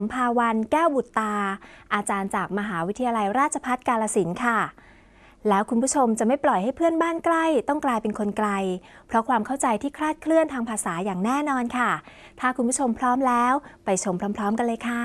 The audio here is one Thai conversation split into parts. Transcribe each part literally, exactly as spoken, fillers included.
ภาวันแก้วบุตรตาอาจารย์จากมหาวิทยาลัยราชภัฏกาฬสินธุ์ค่ะแล้วคุณผู้ชมจะไม่ปล่อยให้เพื่อนบ้านใกล้ต้องกลายเป็นคนไกลเพราะความเข้าใจที่คลาดเคลื่อนทางภาษาอย่างแน่นอนค่ะถ้าคุณผู้ชมพร้อมแล้วไปชมพร้อมๆกันเลยค่ะ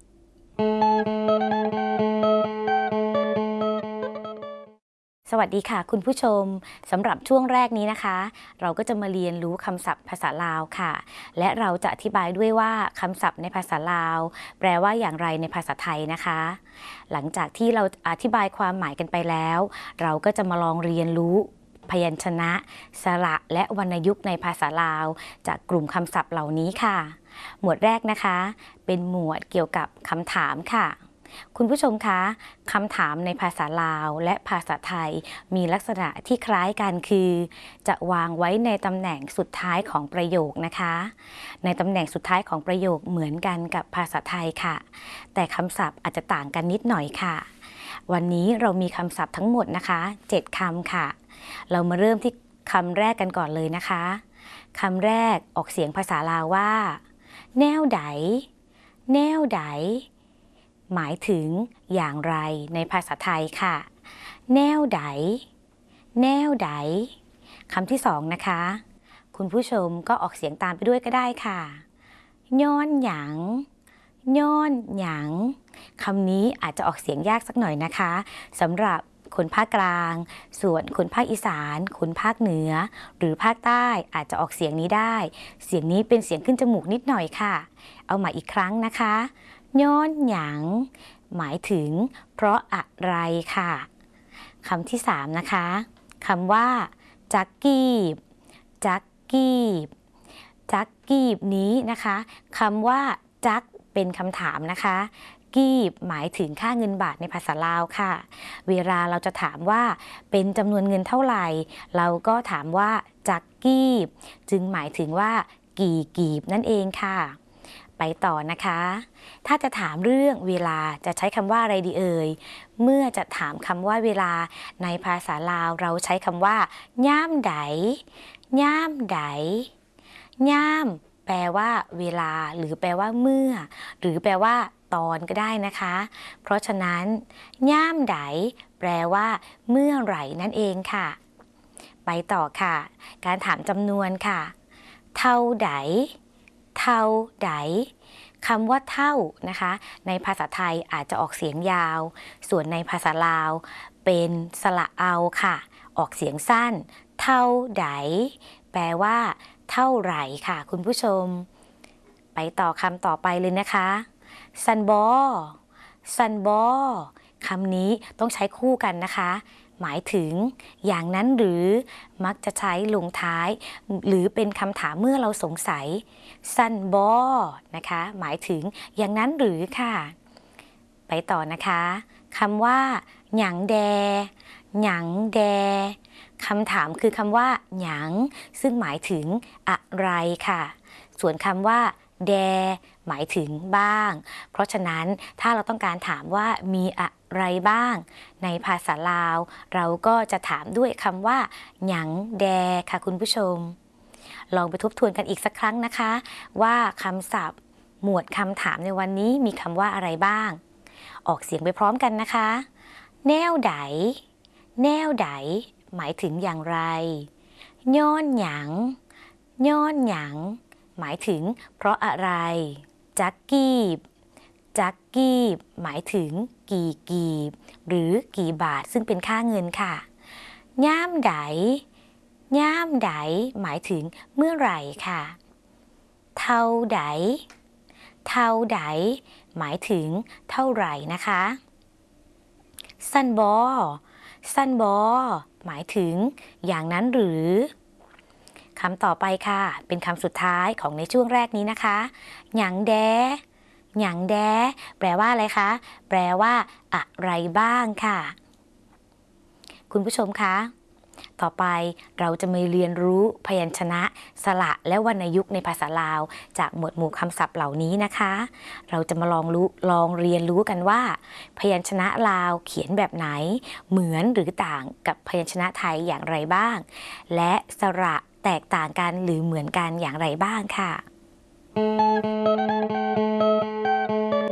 สวัสดีค่ะคุณผู้ชมสำหรับช่วงแรกนี้นะคะเราก็จะมาเรียนรู้คำศัพท์ภาษาลาวค่ะและเราจะอธิบายด้วยว่าคำศัพท์ในภาษาลาวแปลว่าอย่างไรในภาษาไทยนะคะหลังจากที่เราอธิบายความหมายกันไปแล้วเราก็จะมาลองเรียนรู้พยัญชนะสระและวรรณยุกต์ในภาษาลาวจากกลุ่มคำศัพท์เหล่านี้ค่ะหมวดแรกนะคะเป็นหมวดเกี่ยวกับคำถามค่ะคุณผู้ชมคะคำถามในภาษาลาวและภาษาไทยมีลักษณะที่คล้ายกันคือจะวางไว้ในตำแหน่งสุดท้ายของประโยคนะคะในตำแหน่งสุดท้ายของประโยคเหมือนกันกับภาษาไทยค่ะแต่คำศัพท์อาจจะต่างกันนิดหน่อยค่ะวันนี้เรามีคำศัพท์ทั้งหมดนะคะเจ็ดคำค่ะเรามาเริ่มที่คำแรกกันก่อนเลยนะคะคำแรกออกเสียงภาษาลาวว่าแนวใดแนวใดหมายถึงอย่างไรในภาษาไทยค่ะแนวใดแนวใดคำที่สองนะคะคุณผู้ชมก็ออกเสียงตามไปด้วยก็ได้ค่ะย้อนหยังย้อนหยังคำนี้อาจจะออกเสียงยากสักหน่อยนะคะสำหรับคนภาคกลางส่วนคนภาคอีสานคนภาคเหนือหรือภาคใต้อาจจะออกเสียงนี้ได้เสียงนี้เป็นเสียงขึ้นจมูกนิดหน่อยค่ะเอาใหม่อีกครั้งนะคะย้อนหยังหมายถึงเพราะอะไรค่ะคำที่สามนะคะคำว่าจักกีบจักกีบจักกีบนี้นะคะคำว่าจักเป็นคำถามนะคะกีบหมายถึงค่าเงินบาทในภาษาลาวค่ะเวลาเราจะถามว่าเป็นจำนวนเงินเท่าไหร่เราก็ถามว่าจักกีบจึงหมายถึงว่ากี่กีบนั่นเองค่ะไปต่อนะคะถ้าจะถามเรื่องเวลาจะใช้คำว่าอะไรดีเอ่ยเมื่อจะถามคำว่าเวลาในภาษาลาวเราใช้คำว่าย่ามใดย่ามใดย่ามแปลว่าเวลาหรือแปลว่าเมื่อหรือแปลว่าตอนก็ได้นะคะเพราะฉะนั้นย่ามใดแปลว่าเมื่อไหร่นั่นเองค่ะไปต่อค่ะการถามจำนวนค่ะเท่าใดเท่าใดคำว่าเท่านะคะในภาษาไทยอาจจะออกเสียงยาวส่วนในภาษาลาวเป็นสระเอาค่ะออกเสียงสั้นเท่าใดแปลว่าเท่าไหร่ค่ะคุณผู้ชมไปต่อคำต่อไปเลยนะคะซันบอซันบอคำนี้ต้องใช้คู่กันนะคะหมายถึงอย่างนั้นหรือมักจะใช้ลงท้ายหรือเป็นคำถามเมื่อเราสงสัยซันบอนะคะหมายถึงอย่างนั้นหรือค่ะไปต่อนะคะคำว่าหยังแดหยังแดคำถามคือคำว่าหยังซึ่งหมายถึงอะไรค่ะส่วนคำว่าแดหมายถึงบ้างเพราะฉะนั้นถ้าเราต้องการถามว่ามีอะไรบ้างในภาษาลาวเราก็จะถามด้วยคำว่าหยังแดค่ะคุณผู้ชมลองไปทบทวนกันอีกสักครั้งนะคะว่าคำศัพท์หมวดคำถามในวันนี้มีคำว่าอะไรบ้างออกเสียงไปพร้อมกันนะคะแนวใดแนวใดหมายถึงอย่างไรย้อนหยังย้อนหยังหมายถึงเพราะอะไรจักกีบจักกีบหมายถึงกี่กีบหรือกี่บาทซึ่งเป็นค่าเงินค่ะย่ามใดย่ามใดหมายถึงเมื่อไหร่ค่ะเท่าใดเท่าใดหมายถึงเท่าไหร่นะคะซันบอซันบอหมายถึงอย่างนั้นหรือคำต่อไปค่ะเป็นคำสุดท้ายของในช่วงแรกนี้นะคะหยังแดหยังแดแปลว่าอะไรคะแปลว่าอะไรบ้างค่ะคุณผู้ชมคะต่อไปเราจะมาเรียนรู้พยัญชนะสระและวรรณยุกต์ในภาษาลาวจากหมวดหมู่คำศัพท์เหล่านี้นะคะเราจะมาลองรู้ลองเรียนรู้กันว่าพยัญชนะลาวเขียนแบบไหนเหมือนหรือต่างกับพยัญชนะไทยอย่างไรบ้างและสระแตกต่างกันหรือเหมือนกันอย่างไรบ้างค่ะ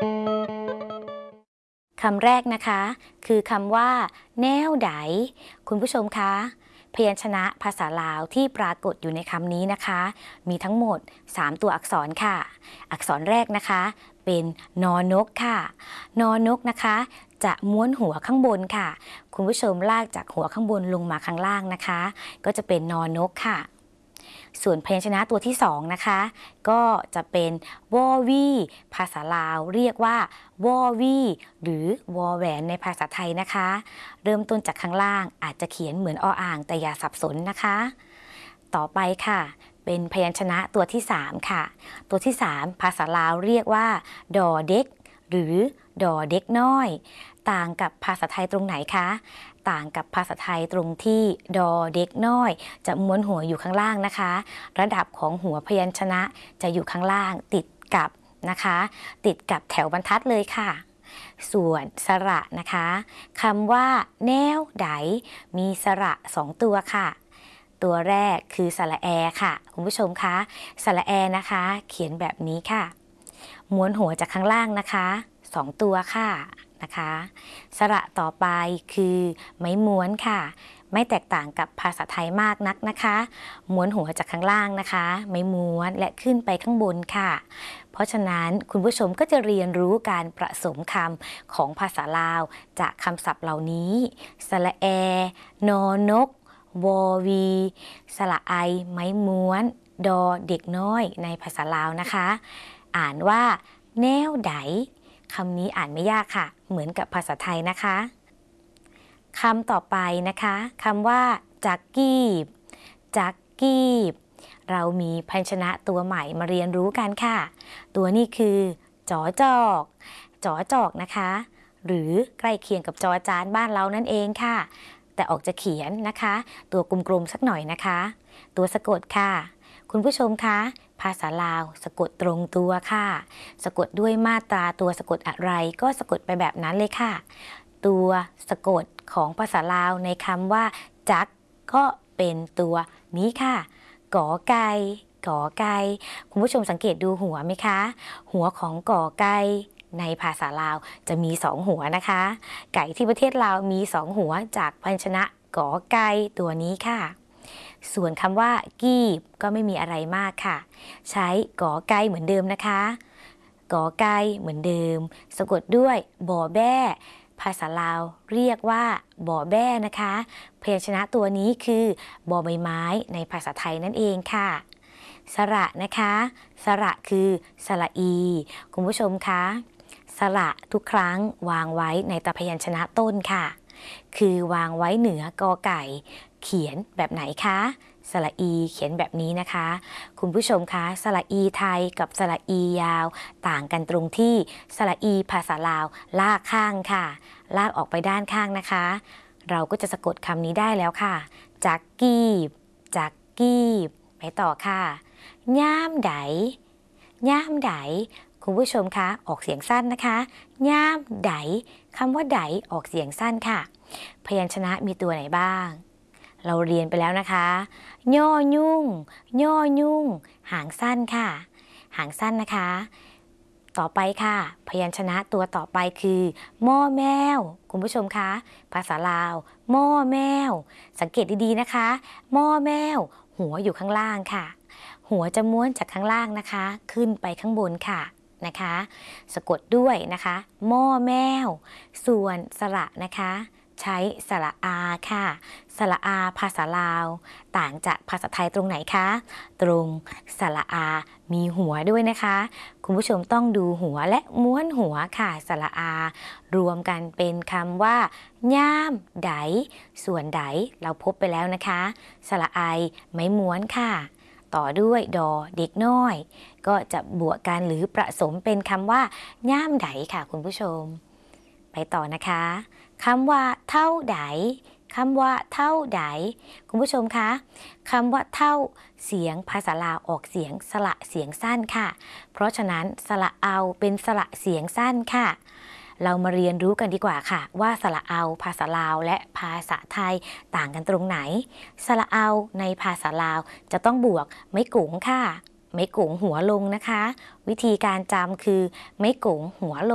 คำแรกนะคะคือคำว่าแนวไดคุณผู้ชมคะพยัญชนะภาษาลาวที่ปรากฏอยู่ในคำนี้นะคะมีทั้งหมดสามตัวอักษรค่ะอักษรแรกนะคะเป็นนอนกค่ะนอนกนะคะจะม้วนหัวข้างบนค่ะคุณผู้ชมลากจากหัวข้างบนลงมาข้างล่างนะคะก็จะเป็นนอนกค่ะส่วนพยัญชนะตัวที่สองนะคะก็จะเป็นวอวีภาษาลาวเรียกว่าวอวีหรือวอแหวนในภาษาไทยนะคะเริ่มต้นจากข้างล่างอาจจะเขียนเหมือนออ่างแต่อย่าสับสนนะคะต่อไปค่ะเป็นพยัญชนะตัวที่สามค่ะตัวที่สามภาษาลาวเรียกว่าดอเด็กหรือดอเด็กน้อยต่างกับภาษาไทยตรงไหนคะต่างกับภาษาไทยตรงที่ดอเด็กน้อยจะม้วนหัวอยู่ข้างล่างนะคะระดับของหัวพยัญชนะจะอยู่ข้างล่างติดกับนะคะติดกับแถวบรรทัดเลยค่ะส่วนสระนะคะคำว่าแนวไดมีสระสองตัวค่ะตัวแรกคือสระแอค่ะคุณผู้ชมคะสระแอนะคะเขียนแบบนี้ค่ะม้วนหัวจากข้างล่างนะคะสองตัวค่ะนะคะสระต่อไปคือไม้ม้วนค่ะไม่แตกต่างกับภาษาไทยมากนักนะคะม้วนหัวจากข้างล่างนะคะไม้ม้วนและขึ้นไปข้างบนค่ะเพราะฉะนั้นคุณผู้ชมก็จะเรียนรู้การผสมคำของภาษาลาวจากคำศัพท์เหล่านี้สระแอนอนกวอวีสระไอไม้ม้วนดอเด็กน้อยในภาษาลาวนะคะอ่านว่าแนวไดคำนี้อ่านไม่ยากค่ะเหมือนกับภาษาไทยนะคะคำต่อไปนะคะคำว่าจักกีบจักกีบเรามีพยัญชนะตัวใหม่มาเรียนรู้กันค่ะตัวนี้คือจอจอกจอจอกนะคะหรือใกล้เคียงกับจอจานบ้านเรานั่นเองค่ะแต่ออกจะเขียนนะคะตัวกลมๆสักหน่อยนะคะตัวสะกดค่ะคุณผู้ชมคะภาษาลาวสะกดตรงตัวค่ะสะกดด้วยมาตราตัวสะกดอะไรก็สะกดไปแบบนั้นเลยค่ะตัวสะกดของภาษาลาวในคำว่าจักก็เป็นตัวนี้ค่ะกอไก่กอไก่คุณผู้ชมสังเกตดูหัวไหมคะหัวของกอไก่ในภาษาลาวจะมีสองหัวนะคะไก่ที่ประเทศลาวมีสองหัวจากพยัญชนะกอไก่ตัวนี้ค่ะส่วนคำว่ากีบก็ไม่มีอะไรมากค่ะใช้กอไก่เหมือนเดิมนะคะกอไก่เหมือนเดิมสะกดด้วยบอแบ้ภาษาลาวเรียกว่าบอแบ้นะคะพยัญชนะตัวนี้คือบอใบไม้ในภาษาไทยนั่นเองค่ะสระนะคะสระคือสระอีคุณผู้ชมคะสระทุกครั้งวางไว้ในตพยัญชนะต้นค่ะคือวางไว้เหนือกอไก่เขียนแบบไหนคะสระอีเขียนแบบนี้นะคะคุณผู้ชมคะสระอีไทยกับสระอียาวต่างกันตรงที่สระอีภาษาลาวลากข้างค่ะลากออกไปด้านข้างนะคะเราก็จะสะกดคำนี้ได้แล้วค่ะจักกีบจักกีบไปต่อค่ะย่ามไดย่ามไดคุณผู้ชมคะออกเสียงสั้นนะคะย่ามไดคำว่าไดออกเสียงสั้นค่ะพยัญชนะมีตัวไหนบ้างเราเรียนไปแล้วนะคะย่อยุ่งย่อยุ่งหางสั้นค่ะหางสั้นนะคะต่อไปค่ะพยัญชนะตัวต่อไปคือหม้อแมวคุณผู้ชมคะภาษาลาวหม้อแมวสังเกตดีๆนะคะหม้อแมวหัวอยู่ข้างล่างค่ะหัวจะม้วนจากข้างล่างนะคะขึ้นไปข้างบนค่ะนะคะสะกดด้วยนะคะหม้อแมวส่วนสระนะคะใช้สระอาค่ะสระอาภาษาลาวต่างจากภาษาไทยตรงไหนคะตรงสระอามีหัวด้วยนะคะคุณผู้ชมต้องดูหัวและม้วนหัวค่ะสระอารวมกันเป็นคำว่าย่ามไดส่วนไดเราพบไปแล้วนะคะสระไอไม้ม้วนค่ะต่อด้วยดอเด็กน้อยก็จะบวกกันหรือผสมเป็นคำว่าย่ามไดค่ะคุณผู้ชมไปต่อนะคะคำว่าเท่าไดคำว่าเท่าไดคุณผู้ชมคะคำว่าเท่าเสียงภาษาลาวออกเสียงสระเสียงสั้นค่ะเพราะฉะนั้นสระเอาเป็นสระเสียงสั้นค่ะเรามาเรียนรู้กันดีกว่าค่ะว่าสระเอาภาษาลาวและภาษาไทยต่างกันตรงไหนสระเอาในภาษาลาวจะต้องบวกไม้กุ๋งค่ะไม้กุ๋งหัวลงนะคะวิธีการจำคือไม้กุ๋งหัวลง